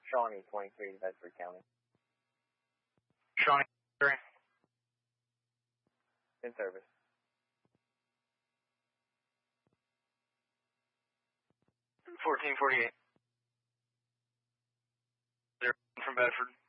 Shawnee 23, Bedford County. Shawnee 3. In service. 1448. 0 from Bedford.